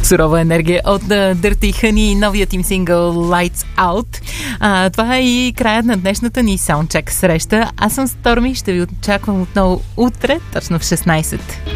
Сурова енергия от Dirty Honey, новият им сингъл Lights Out. Това е и краят на днешната ни саундчек среща. Аз съм Сторми, ще ви очаквам отново утре, точно в 16.